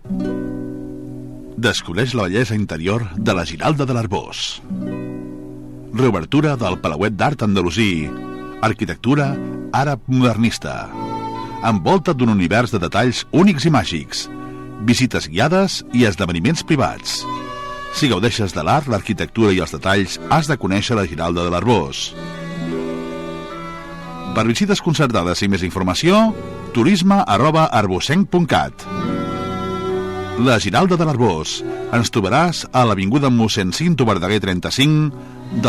Descobreix la bellesa interior de la Giralda de l'Arboç. Reobertura del Palauet d'Art Andalusí. Arquitectura àrab modernista. Envolta't d'un univers de detalls únics i màgics. Visites guiades i esdeveniments privats. Si gaudeixes de l'art, l'arquitectura i els detalls, has de conèixer la Giralda de l'Arboç. Per visites concertades i més informació, turisme@arbocenc.cat. La Giralda de l'Arboç. Ens trobaràs a l'avinguda Mossèn Cinto Verdaguer 35,